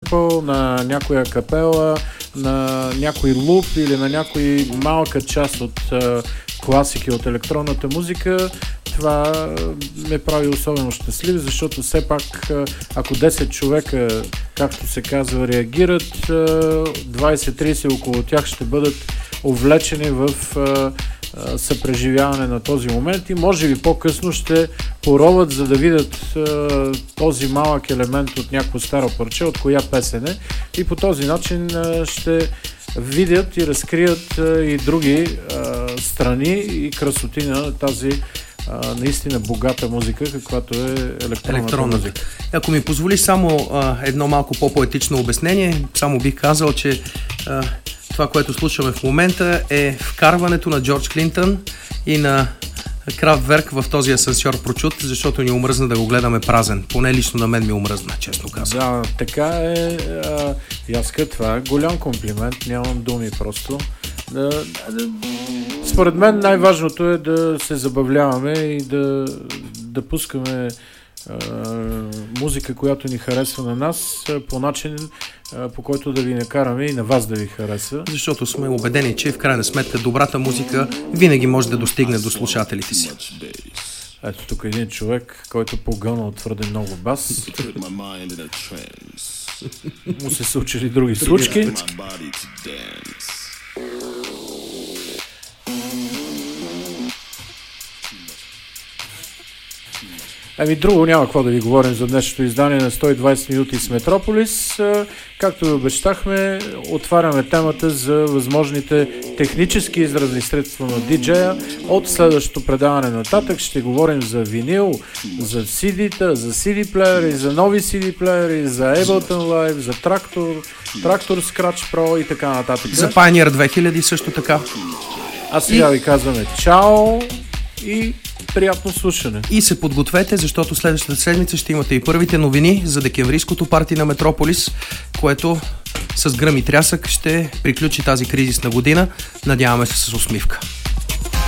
семпъл, на някоя капела, на някой луп или на някой малка част от класики от електронната музика, това ме прави особено щастлив, защото все пак ако 10 човека, както се казва, реагират, 20-30 около тях ще бъдат увлечени в съпреживяване на този момент и може би по-късно ще пороват, за да видят този малък елемент от някакво старо парче, от коя песен е, и по този начин ще видят и разкрият и други страни и красоти на тази наистина богата музика, каквато е електронната музика. Ако ми позволиш само едно малко по-поетично обяснение, само бих казал, че това, което слушаме в момента, е вкарването на Джордж Клинтън и на Крафтверк в този асансьор прочут, защото ни омръзна да го гледаме празен. Поне лично на мен ми омръзна, честно казвам. Да, така е. Яска, това е голям комплимент, нямам думи просто. Според мен най-важното е да се забавляваме и да пускаме музика, която ни харесва на нас, по начин, по който да ви накараме и на вас да ви хареса. Защото сме убедени, че в крайна сметка добрата музика винаги може да достигне до слушателите си. Ето тук един човек, който погълнал твърде много бас. Му се случили други случки. Друго няма какво да ви говорим за днешното издание на 120 минути с Метрополис. Както ви обещахме, отваряме темата за възможните технически изразни средства на диджея. От следващото предаване нататък ще говорим за винил, за CD-та, за CD-плеери, за нови CD-плеери, за Ableton Live, за Traktor Scratch Pro и така нататък. За Pioneer 2000 също така. А сега ви казваме чао и приятно слушане. И се подгответе, защото следващата седмица ще имате и първите новини за декемврийското парти на Метрополис, което с гръм и трясък ще приключи тази кризисна година. Надяваме се с усмивка.